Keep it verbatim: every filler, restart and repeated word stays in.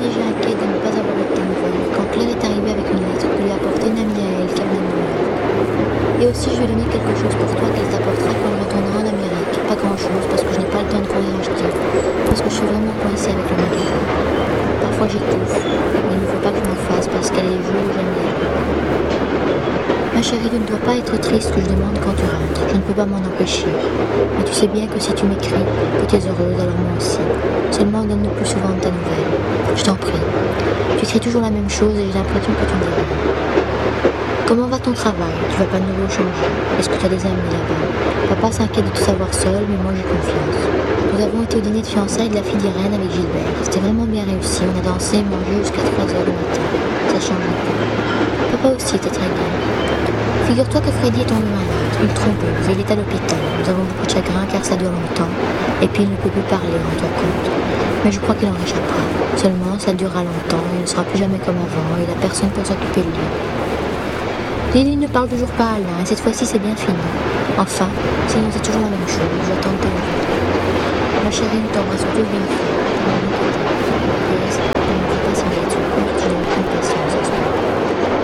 légère inquiète de ne pas avoir eu de tes nouvelles quand Claire est arrivée avec une lettre que lui a apportée une amie à elle qui venait de New York. Et aussi, je lui ai donné quelque chose pour toi qu'elle t'apportera quand elle retournera en Amérique. Pas grand-chose, parce que je n'ai pas le temps de courir acheter, parce que je suis vraiment coincée avec le magasin. Parfois j'étouffe, mais il ne faut pas que je m'en fasse parce qu'elle est les jours où j'aime bien. Ma chérie, tu ne dois pas être triste que je demande quand tu rentres. Je ne peux pas m'en empêcher. Mais tu sais bien que si tu m'écris, que tu es heureuse, alors moi aussi. Seulement, donne-nous plus souvent de tes nouvelles. Je t'en prie. Tu écris toujours la même chose et j'ai l'impression que tu ne dis rien. Comment va ton travail? Tu vas pas de nouveau changer? Est-ce que tu as des amis là-bas? Papa s'inquiète de te savoir seule, mais moi j'ai confiance. Nous avons été au dîner de fiançailles de la fille d'Irène avec Gilbert. C'était vraiment bien réussi. On a dansé et mangé jusqu'à trois heures du matin. Ça change un peu. Papa aussi était très bien. Figure-toi que Freddy est tombé malade, une thrombeuse, et il est à l'hôpital. Nous avons beaucoup de chagrin car ça dure longtemps, et puis il ne peut plus parler, rends-toi compte. Mais je crois qu'il en réchappera. Seulement, ça durera longtemps, il ne sera plus jamais comme avant, et il n'a personne pour s'occuper de lui. Lily ne parle toujours pas à Alain, et cette fois-ci c'est bien fini. Enfin, sinon c'est toujours la même chose, j'attends de tes nouvelles. Ma chérie, nous t'embrassons tous bien